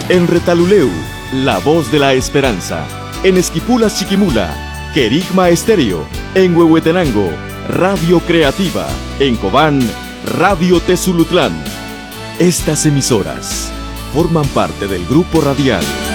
En Retaluleu, La Voz de la Esperanza. En Esquipulas Chiquimula, Querigma Estéreo. En Huehuetenango, Radio Creativa. En Cobán, Radio Tezulutlán. Estas emisoras forman parte del Grupo Radial